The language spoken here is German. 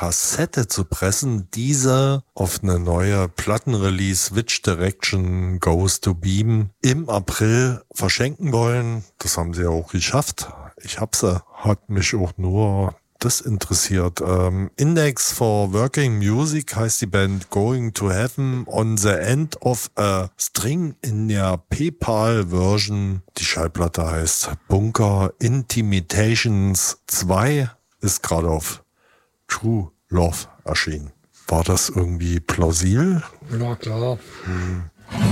Kassette zu pressen, diese auf eine neue Plattenrelease Which Direction Goes to Beam im April verschenken wollen. Das haben sie auch geschafft. Ich hab sie, hat mich auch nur das interessiert. Index for Working Music heißt die Band, Going to Heaven on the End of a String in der PayPal-Version. Die Schallplatte heißt Bunker Intimidations 2, ist gerade auf True Love erschienen. War das irgendwie plausibel? Ja, klar.